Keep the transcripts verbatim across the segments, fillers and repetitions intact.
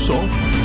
som.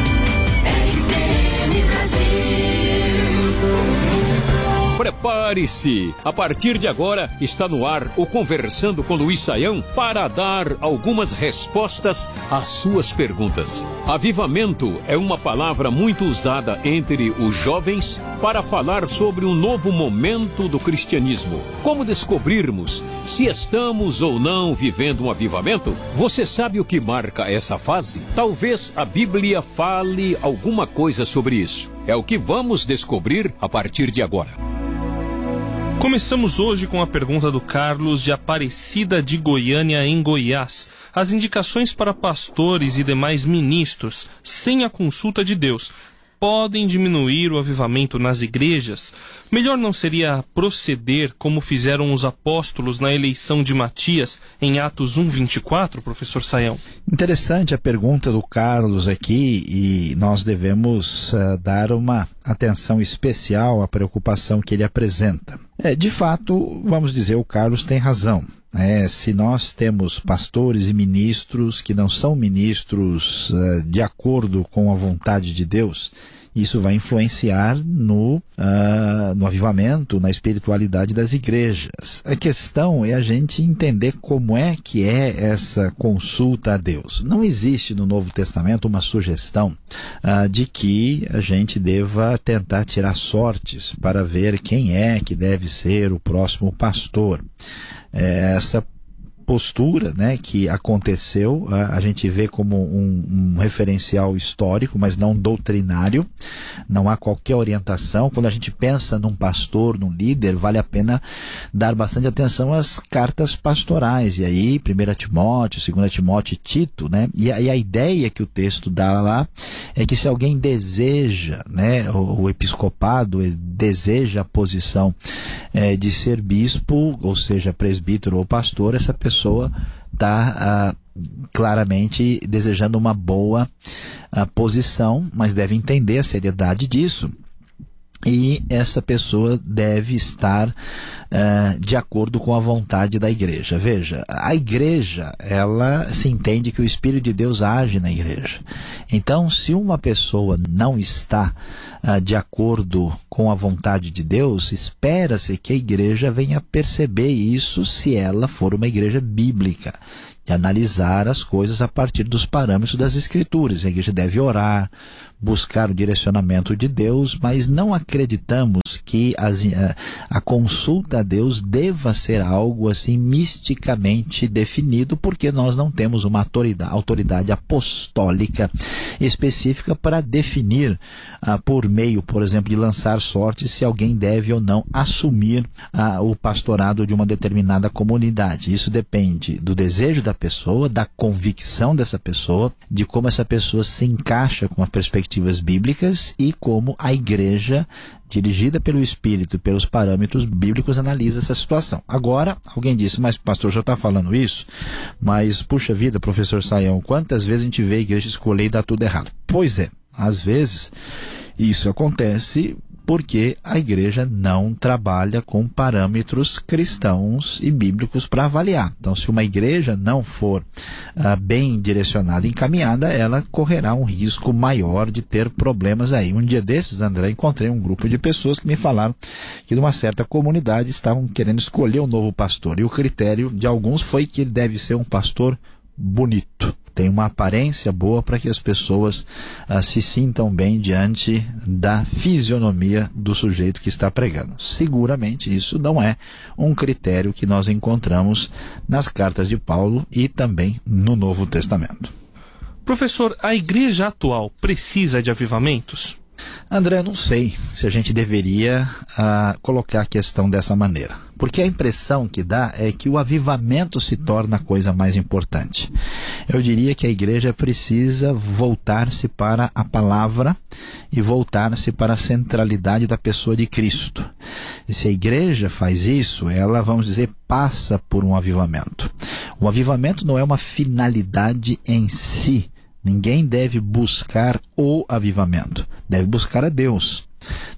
Prepare-se! A partir de agora está no ar o Conversando com Luiz Saião para dar algumas respostas às suas perguntas. Avivamento é uma palavra muito usada entre os jovens para falar sobre um novo momento do cristianismo. Como descobrirmos se estamos ou não vivendo um avivamento? Você sabe o que marca essa fase? Talvez a Bíblia fale alguma coisa sobre isso. É o que vamos descobrir a partir de agora. Começamos hoje com a pergunta do Carlos de Aparecida de Goiânia, em Goiás. As indicações para pastores e demais ministros, sem a consulta de Deus, podem diminuir o avivamento nas igrejas? Melhor não seria proceder como fizeram os apóstolos na eleição de Matias em Atos um, vinte e quatro, professor Saião? Interessante a pergunta do Carlos aqui, e nós devemos uh, dar uma atenção especial à preocupação que ele apresenta. É, de fato, vamos dizer, o Carlos tem razão. É, se nós temos pastores e ministros que não são ministros uh, de acordo com a vontade de Deus, isso vai influenciar no, uh, no avivamento, na espiritualidade das igrejas. A questão é a gente entender como é que é essa consulta a Deus. Não existe no Novo Testamento uma sugestão uh, de que a gente deva tentar tirar sortes para ver quem é que deve ser o próximo pastor. É, essa postura, né, que aconteceu, a, a gente vê como um, um referencial histórico, mas não doutrinário. Não há qualquer orientação. Quando a gente pensa num pastor, num líder, vale a pena dar bastante atenção às cartas pastorais. E aí, primeira Timóteo, segunda Timóteo e Tito, né? E a, e a ideia que o texto dá lá é que se alguém deseja, né, o, o episcopado deseja a posição é, de ser bispo, ou seja, presbítero ou pastor, essa pessoa está ah, claramente desejando uma boa ah, posição, mas deve entender a seriedade disso. E essa pessoa deve estar uh, de acordo com a vontade da igreja. Veja, a igreja, ela se entende que o Espírito de Deus age na igreja. Então, se uma pessoa não está uh, de acordo com a vontade de Deus, espera-se que a igreja venha perceber isso se ela for uma igreja bíblica. E analisar as coisas a partir dos parâmetros das Escrituras. A igreja deve orar, buscar o direcionamento de Deus, mas não acreditamos que as, a, a consulta a Deus deva ser algo assim misticamente definido, porque nós não temos uma autoridade, autoridade apostólica específica para definir ah, por meio, por exemplo, de lançar sorte, se alguém deve ou não assumir ah, o pastorado de uma determinada comunidade. Isso depende do desejo da pessoa, da convicção dessa pessoa, de como essa pessoa se encaixa com as perspectivas bíblicas e como a igreja, dirigida pelo Espírito e pelos parâmetros bíblicos, analisa essa situação. Agora, alguém disse, mas pastor, já está falando isso? Mas, puxa vida, professor Saião, quantas vezes a gente vê a igreja escolher e dar tudo errado? Pois é, às vezes isso acontece porque a igreja não trabalha com parâmetros cristãos e bíblicos para avaliar. Então, se uma igreja não for ah, bem direcionada e encaminhada, ela correrá um risco maior de ter problemas aí. Um dia desses, André, encontrei um grupo de pessoas que me falaram que numa certa comunidade estavam querendo escolher um novo pastor. E o critério de alguns foi que ele deve ser um pastor bonito. Tem uma aparência boa para que as pessoas ah, se sintam bem diante da fisionomia do sujeito que está pregando. Seguramente isso não é um critério que nós encontramos nas cartas de Paulo e também no Novo Testamento. Professor, a igreja atual precisa de avivamentos? André, não sei se a gente deveria uh, colocar a questão dessa maneira. Porque a impressão que dá é que o avivamento se torna a coisa mais importante. Eu diria que a igreja precisa voltar-se para a palavra e voltar-se para a centralidade da pessoa de Cristo. E se a igreja faz isso, ela, vamos dizer, passa por um avivamento. O avivamento não é uma finalidade em si. Ninguém deve buscar o avivamento, deve buscar a Deus.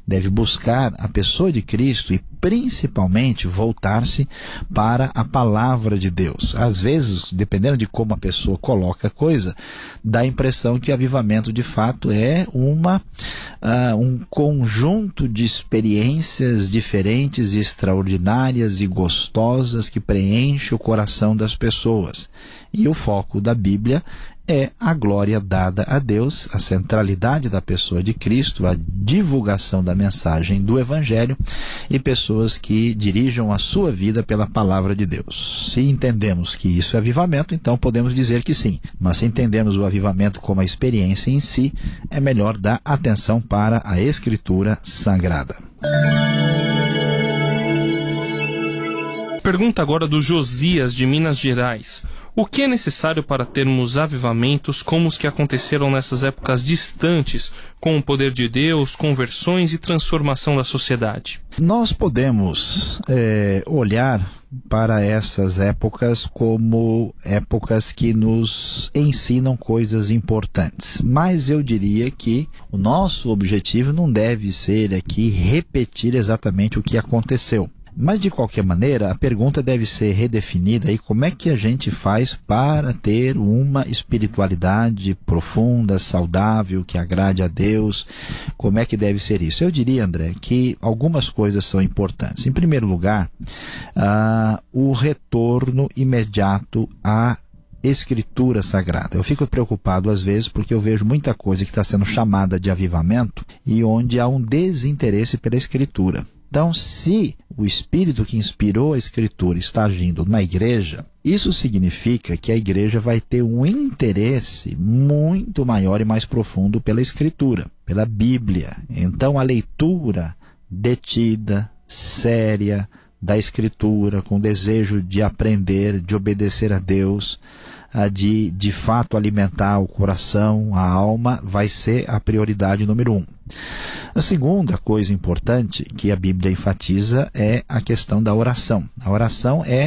deve buscar a pessoa de Cristo e principalmente voltar-se para a palavra de Deus. Às vezes, dependendo de como a pessoa coloca a coisa, dá a impressão que avivamento de fato é uma, uh, um conjunto de experiências diferentes, extraordinárias e gostosas que preenche o coração das pessoas. E o foco da Bíblia é a glória dada a Deus, a centralidade da pessoa de Cristo, a divulgação da mensagem do Evangelho e pessoas que dirijam a sua vida pela palavra de Deus. Se entendemos que isso é avivamento, então podemos dizer que sim. Mas se entendemos o avivamento como a experiência em si, é melhor dar atenção para a Escritura Sagrada. Pergunta agora do Josias, de Minas Gerais. O que é necessário para termos avivamentos como os que aconteceram nessas épocas distantes, com o poder de Deus, conversões e transformação da sociedade? Nós podemos é, olhar para essas épocas como épocas que nos ensinam coisas importantes. Mas eu diria que o nosso objetivo não deve ser aqui repetir exatamente o que aconteceu. Mas, de qualquer maneira, a pergunta deve ser redefinida aí, como é que a gente faz para ter uma espiritualidade profunda, saudável, que agrade a Deus? Como é que deve ser isso? Eu diria, André, que algumas coisas são importantes. Em primeiro lugar, uh, o retorno imediato à Escritura Sagrada. Eu fico preocupado às vezes porque eu vejo muita coisa que está sendo chamada de avivamento e onde há um desinteresse pela Escritura. Então, se o Espírito que inspirou a Escritura está agindo na igreja, isso significa que a igreja vai ter um interesse muito maior e mais profundo pela Escritura, pela Bíblia. Então, a leitura detida, séria da Escritura, com desejo de aprender, de obedecer a Deus, de de fato alimentar o coração, a alma, vai ser a prioridade número um. A segunda coisa importante que a Bíblia enfatiza é a questão da oração. A oração é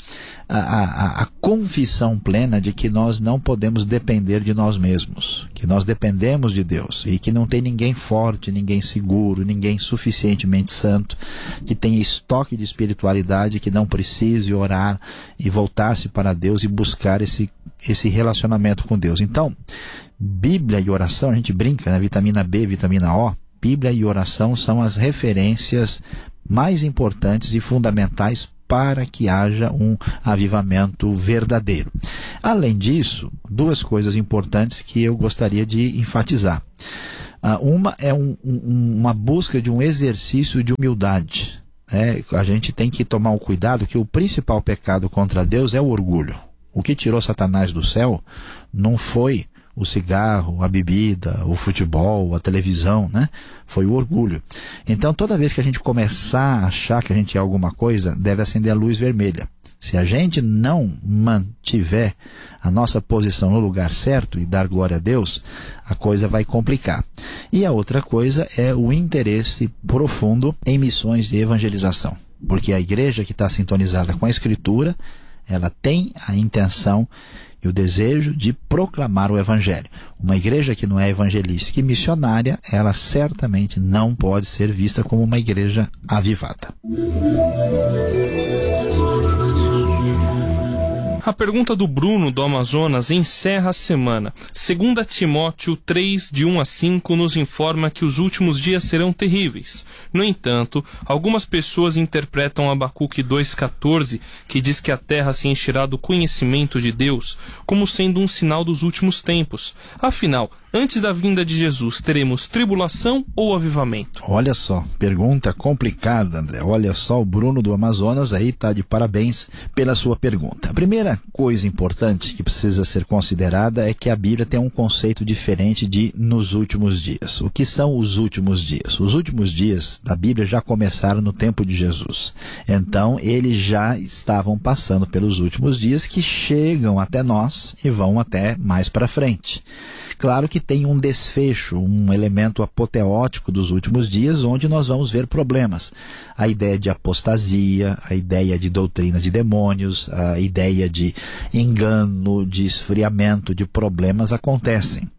a, a, a confissão plena de que nós não podemos depender de nós mesmos, que nós dependemos de Deus e que não tem ninguém forte, ninguém seguro, ninguém suficientemente santo, que tenha estoque de espiritualidade, que não precise orar e voltar-se para Deus e buscar esse, esse relacionamento com Deus. Então, Bíblia e oração, a gente brinca, né? Vitamina B, vitamina O, Bíblia e oração são as referências mais importantes e fundamentais para que haja um avivamento verdadeiro. Além disso, duas coisas importantes que eu gostaria de enfatizar. Uh, uma é um, um, uma busca de um exercício de humildade. Né? A gente tem que tomar um cuidado que o principal pecado contra Deus é o orgulho. O que tirou Satanás do céu não foi o cigarro, a bebida, o futebol, a televisão, né? Foi o orgulho. Então, toda vez que a gente começar a achar que a gente é alguma coisa, deve acender a luz vermelha. Se a gente não mantiver a nossa posição no lugar certo e dar glória a Deus, a coisa vai complicar. E a outra coisa é o interesse profundo em missões de evangelização. Porque a igreja que está sintonizada com a Escritura, ela tem a intenção e o desejo de proclamar o Evangelho. Uma igreja que não é evangelística e missionária, ela certamente não pode ser vista como uma igreja avivada. A pergunta do Bruno, do Amazonas, encerra a semana. Segundo Timóteo três, de um a cinco, nos informa que os últimos dias serão terríveis. No entanto, algumas pessoas interpretam Abacuque dois, catorze, que diz que a terra se encherá do conhecimento de Deus, como sendo um sinal dos últimos tempos. Afinal, antes da vinda de Jesus, teremos tribulação ou avivamento? Olha só, pergunta complicada, André. Olha só, o Bruno do Amazonas aí está de parabéns pela sua pergunta. A primeira coisa importante que precisa ser considerada é que a Bíblia tem um conceito diferente de nos últimos dias. O que são os últimos dias? Os últimos dias da Bíblia já começaram no tempo de Jesus. Então, eles já estavam passando pelos últimos dias que chegam até nós e vão até mais para frente. Claro que tem um desfecho, um elemento apoteótico dos últimos dias, onde nós vamos ver problemas. A ideia de apostasia, a ideia de doutrina de demônios, a ideia de engano, de esfriamento, de problemas acontecem.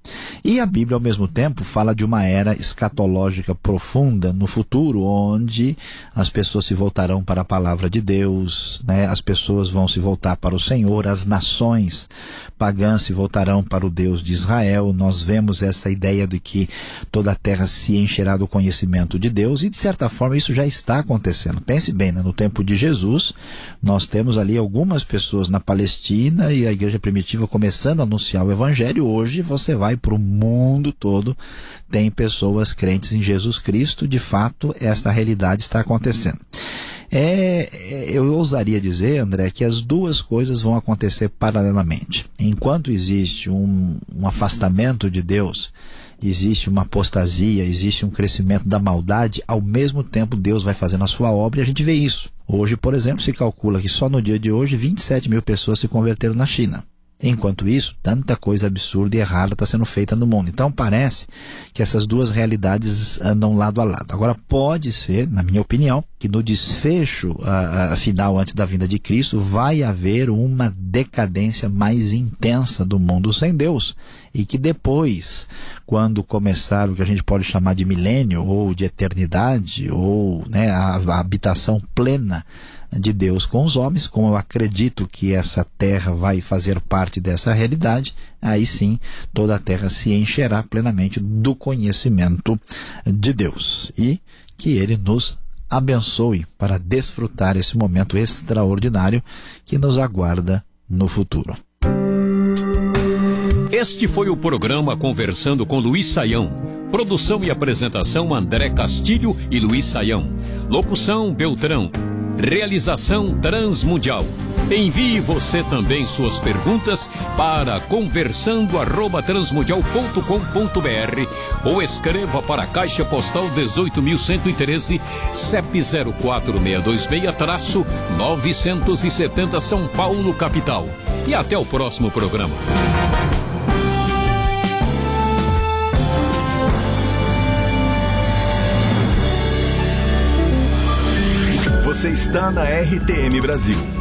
E a Bíblia, ao mesmo tempo, fala de uma era escatológica profunda no futuro, onde as pessoas se voltarão para a palavra de Deus, né? As pessoas vão se voltar para o Senhor, as nações pagãs se voltarão para o Deus de Israel. Nós vemos essa ideia de que toda a terra se encherá do conhecimento de Deus, e de certa forma isso já está acontecendo. Pense bem, né? No tempo de Jesus, nós temos ali algumas pessoas na Palestina e a igreja primitiva começando a anunciar o Evangelho. Hoje você vai para o mundo todo, tem pessoas crentes em Jesus Cristo. De fato, esta realidade está acontecendo. É, eu ousaria dizer, André, que as duas coisas vão acontecer paralelamente. Enquanto existe um, um afastamento de Deus, existe uma apostasia, existe um crescimento da maldade, ao mesmo tempo Deus vai fazendo a sua obra, e a gente vê isso. Hoje, por exemplo, se calcula que só no dia de hoje vinte e sete mil pessoas se converteram na China. Enquanto isso, tanta coisa absurda e errada está sendo feita no mundo. Então parece que essas duas realidades andam lado a lado. Agora, pode ser, na minha opinião, que no desfecho a, a final antes da vinda de Cristo vai haver uma decadência mais intensa do mundo sem Deus, e que depois, quando começar o que a gente pode chamar de milênio ou de eternidade, ou né, a, a habitação plena de Deus com os homens, como eu acredito que essa terra vai fazer parte dessa realidade, aí sim toda a terra se encherá plenamente do conhecimento de Deus, e que Ele nos abençoe para desfrutar esse momento extraordinário que nos aguarda no futuro. Este foi o programa Conversando com Luiz Saião. Produção e apresentação André Castilho e Luiz Saião. Locução Beltrão. Realização Transmundial. Envie você também suas perguntas para conversando arroba transmundial ponto com ponto br ou escreva para a Caixa Postal dezoito mil cento e treze, C E P zero quatro seis dois seis, novecentos e setenta São Paulo, capital. E até o próximo programa. Você está na R T M Brasil.